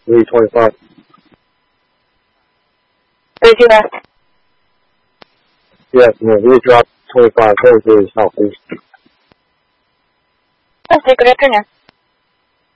325. Repeat that. Yes, ma'am. We dropped 25 Thursday southeast. Okay, good afternoon.